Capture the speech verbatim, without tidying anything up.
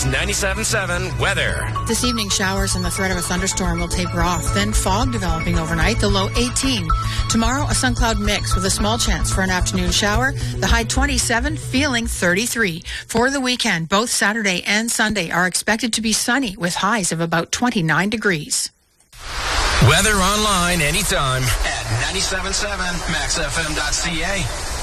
News ninety-seven point seven weather. This evening, showers and the threat of a thunderstorm will taper off. Then fog developing overnight, the low eighteen. Tomorrow, a sun cloud mix with a small chance for an afternoon shower. The high twenty-seven, feeling thirty-three. For the weekend, both Saturday and Sunday are expected to be sunny with highs of about twenty-nine degrees. Weather online anytime at ninety-seven point seven max f m dot c a.